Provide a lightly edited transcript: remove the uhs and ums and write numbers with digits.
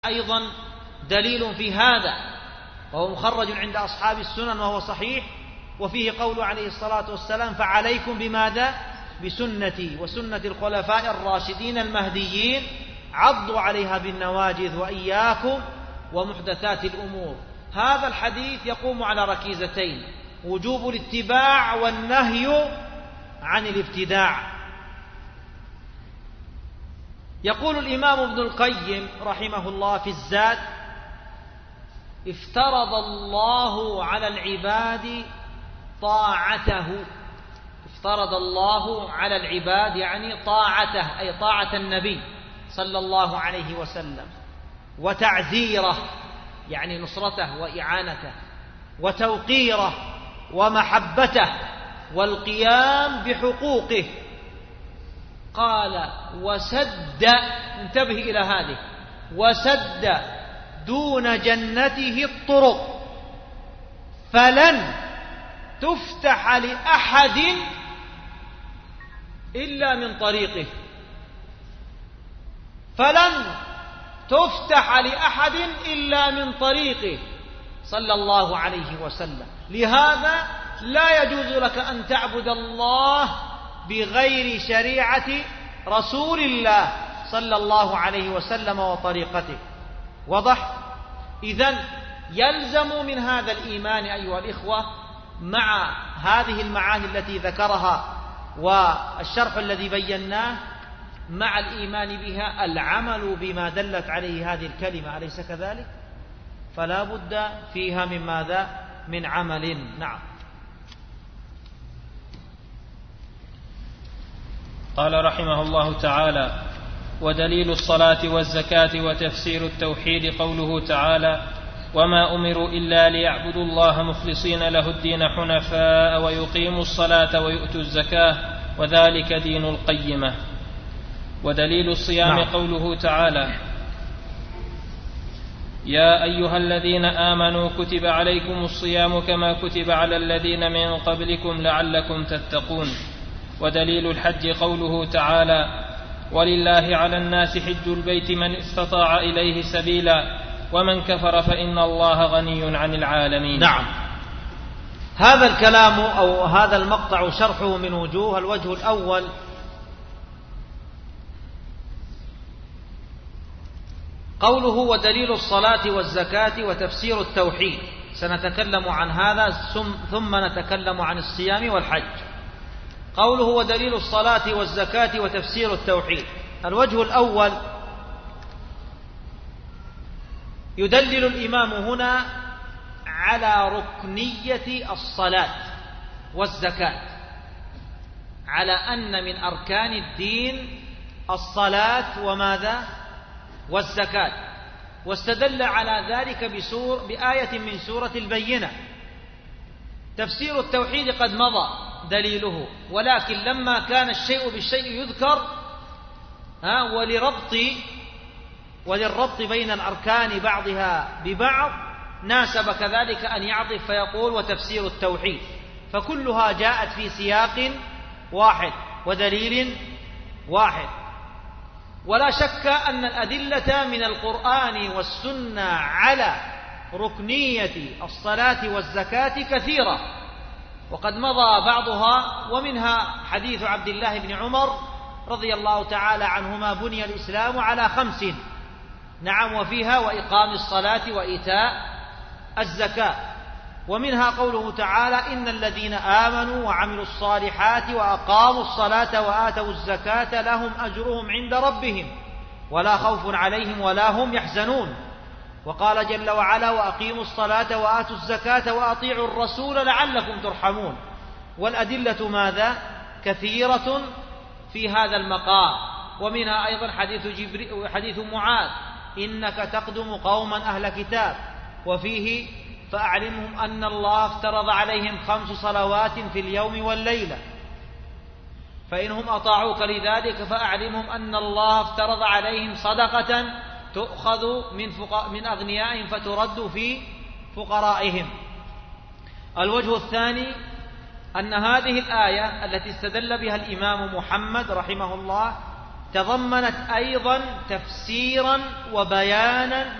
أيضا دليل في هذا، وهو مخرج عند أصحاب السنن وهو صحيح، وفيه قول عليه الصلاة والسلام: فعليكم بماذا؟ بسنتي وسنة الخلفاء الراشدين المهديين، عضوا عليها بالنواجذ وإياكم ومحدثات الأمور. هذا الحديث يقوم على ركيزتين: وجوب الاتباع والنهي عن الابتداع. يقول الإمام ابن القيم رحمه الله في الزاد: افترض الله على العباد طاعته. افترض الله على العباد يعني طاعته، أي طاعة النبي صلى الله عليه وسلم، وتعزيره يعني نصرته وإعانته، وتوقيره ومحبته، والقيام بحقوقه. قال: وسد، انتبه إلى هذه، وسد دون جنته الطرق، فلن تفتح لأحد إلا من طريقه. فلن تفتح لأحد إلا من طريقه صلى الله عليه وسلم. لهذا لا يجوز لك أن تعبد الله بغير شريعة رسول الله صلى الله عليه وسلم وطريقته. واضح؟ إذن يلزم من هذا الإيمان أيها الإخوة، مع هذه المعاني التي ذكرها والشرح الذي بيناه، مع الإيمان بها العمل بما دلت عليه هذه الكلمة، أليس كذلك؟ فلا بد فيها من ماذا؟ من عمل. نعم. قال رحمه الله تعالى: ودليل الصلاة والزكاة وتفسير التوحيد قوله تعالى: وما أمروا إلا ليعبدوا الله مخلصين له الدين حنفاء ويقيموا الصلاة ويؤتوا الزكاة وذلك دين القيمة. ودليل الصيام قوله تعالى: يا أيها الذين آمنوا كتب عليكم الصيام كما كتب على الذين من قبلكم لعلكم تتقون. ودليل الحج قوله تعالى: ولله على الناس حج البيت من استطاع إليه سبيلا ومن كفر فإن الله غني عن العالمين. نعم. هذا الكلام أو هذا المقطع شرحه من وجوه. الوجه الأول: قوله ودليل الصلاة والزكاة وتفسير التوحيد، سنتكلم عن هذا ثم نتكلم عن الصيام والحج. قوله ودليل الصلاة والزكاة وتفسير التوحيد. الوجه الأول: يدلل الإمام هنا على ركنية الصلاة والزكاة، على أن من أركان الدين الصلاة وماذا؟ والزكاة. واستدل على ذلك بآية من سورة البينة. تفسير التوحيد قد مضى دليله، ولكن لما كان الشيء بالشيء يذكر وللربط بين الأركان بعضها ببعض ناسب كذلك أن يعطف فيقول وتفسير التوحيد، فكلها جاءت في سياق واحد ودليل واحد. ولا شك أن الأدلة من القرآن والسنة على ركنية الصلاة والزكاة كثيرة، وقد مضى بعضها، ومنها حديث عبد الله بن عمر رضي الله تعالى عنهما: بني الإسلام على 5. نعم. وفيها وإقام الصلاة وإيتاء الزكاة. ومنها قوله تعالى: إن الذين آمنوا وعملوا الصالحات وأقاموا الصلاة وآتوا الزكاة لهم أجرهم عند ربهم ولا خوف عليهم ولا هم يحزنون. وقال جل وعلا: وأقيموا الصلاة وآتوا الزكاة وأطيعوا الرسول لعلكم ترحمون. والأدلة ماذا؟ كثيرة في هذا المقام. ومنها أيضا حديث معاذ: إنك تقدم قوما أهل كتاب، وفيه: فأعلمهم أن الله افترض عليهم 5 صلوات في اليوم والليلة، فإنهم أطاعوك لذلك فأعلمهم أن الله افترض عليهم صدقة تؤخذ من أغنيائهم فترد في فقرائهم. الوجه الثاني: أن هذه الآية التي استدل بها الإمام محمد رحمه الله تضمنت أيضا تفسيرا وبيانا